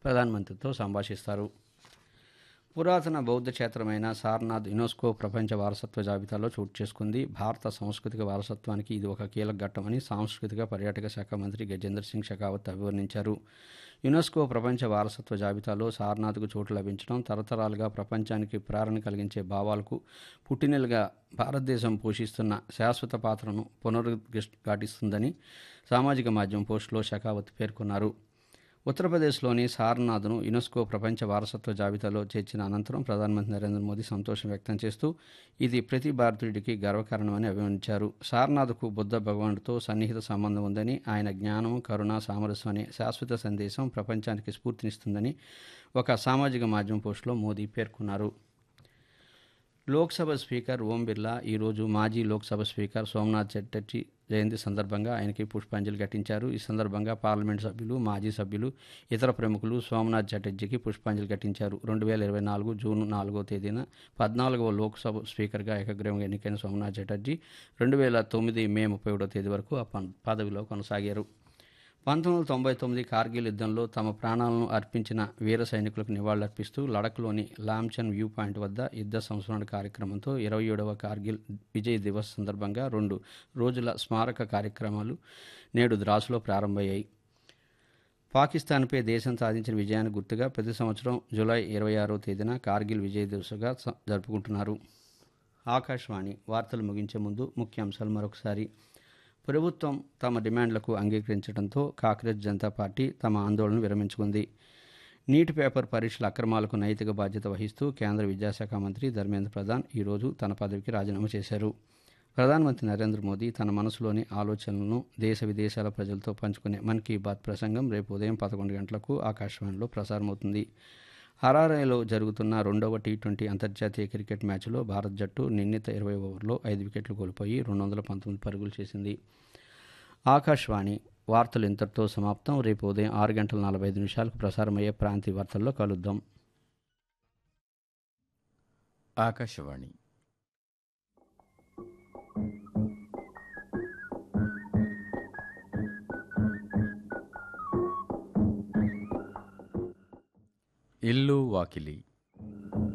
ప్రధానమంత్రితో సంభాషిస్తారు. పురాతన బౌద్ధ క్షేత్రమైన సారనాథ్ యునెస్కో ప్రపంచ వారసత్వ జాబితాలో చోటు చేసుకుంది. భారత సాంస్కృతిక వారసత్వానికి ఇది ఒక కీలక ఘట్టమని సాంస్కృతిక పర్యాటక శాఖ మంత్రి గజేంద్ర సింగ్ షెకావత్ అభివర్ణించారు. యునెస్కో ప్రపంచ వారసత్వ జాబితాలో సారనాథ్కు చోటు లభించడం తరతరాలుగా ప్రపంచానికి ప్రేరణ కలిగించే భావాలకు పుట్టినెలుగా భారతదేశం పోషిస్తున్న శాశ్వత పాత్రను పునరుద్ఘాటిస్తుందని సామాజిక మాధ్యమం పోస్టులో షెకావత్ పేర్కొన్నారు. ఉత్తరప్రదేశ్లోని సారనాథ్ను యునెస్కో ప్రపంచ వారసత్వ జాబితాలో చేర్చిన అనంతరం ప్రధానమంత్రి నరేంద్ర మోదీ సంతోషం వ్యక్తం చేస్తూ ఇది ప్రతి భారతీయుడికి గర్వకారణమని అభివర్ణించారు. సారనాథ్కు బుద్ధ భగవానుడితో సన్నిహిత సంబంధం ఉందని, ఆయన జ్ఞానం, కరుణ, సామరస్యం అనే శాశ్వత సందేశం ప్రపంచానికి స్ఫూర్తినిస్తుందని ఒక సామాజిక మాధ్యమం పోస్టులో మోదీ పేర్కొన్నారు. లోక్సభ స్పీకర్ ఓం బిర్లా ఈరోజు మాజీ లోక్సభ స్పీకర్ సోమనాథ్ చటర్జీ జయంతి సందర్భంగా ఆయనకి పుష్పాంజలి ఘటించారు. ఈ సందర్భంగా పార్లమెంటు సభ్యులు, మాజీ సభ్యులు, ఇతర ప్రముఖులు సోమనాథ్ చటర్జీకి పుష్పాంజలి ఘటించారు. 2024 జూన్ 4వ తేదీన 14వ లోక్సభ స్పీకర్గా ఏకగ్రీవంగా ఎన్నికైన సోమనాథ్ చటర్జీ 2009 మే 31వ తేదీ వరకు ఆ పదవిలో కొనసాగారు. 1999 కార్గిల్ యుద్ధంలో తమ ప్రాణాలను అర్పించిన వీర సైనికులకు నివాళులర్పిస్తూ లడఖ్లోని లామ్చన్ వ్యూ పాయింట్ వద్ద యుద్ధ సంస్మరణ కార్యక్రమంతో 27వ కార్గిల్ విజయ్ దివస్ సందర్భంగా 2 రోజుల స్మారక కార్యక్రమాలు నేడు ద్రాసులో ప్రారంభమయ్యాయి. పాకిస్తాన్పై దేశం సాధించిన విజయానికి గుర్తుగా ప్రతి సంవత్సరం జూలై 26వ తేదీన కార్గిల్ విజయ్ దివస్గా జరుపుకుంటున్నారు. ఆకాశవాణి వార్తలు ముగించే ముందు ముఖ్యాంశాలు మరొకసారి. ప్రభుత్వం తమ డిమాండ్లకు అంగీకరించడంతో కాంగ్రెస్ జనతా పార్టీ తమ ఆందోళనను విరమించుకుంది. నీట్ పేపర్ పరీక్షల అక్రమాలకు నైతిక బాధ్యత వహిస్తూ కేంద్ర విద్యాశాఖ మంత్రి ధర్మేంద్ర ప్రధాన్ ఈరోజు తన పదవికి రాజీనామా చేశారు. ప్రధానమంత్రి నరేంద్ర మోదీ తన మనసులోని ఆలోచనలను దేశ విదేశాల ప్రజలతో పంచుకునే మన్ కీ బాత్ ప్రసంగం రేపు ఉదయం 11 గంటలకు ఆకాశవాణిలో ప్రసారమవుతుంది. హరారేలో జరుగుతున్న 2వ టీ20 అంతర్జాతీయ క్రికెట్ మ్యాచ్లో భారత జట్టు నిర్ణీత 20 ఓవర్లో 5 వికెట్లు కోల్పోయి 219 పరుగులు చేసింది. ఆకాశవాణి వార్తలు ఇంతటితో సమాప్తం. రేపు ఉదయం 6:45 ప్రసారమయ్యే ప్రాంతీయ వార్తల్లో కలుద్దాం. ఆకాశవాణి ఇల్లు వాకిలి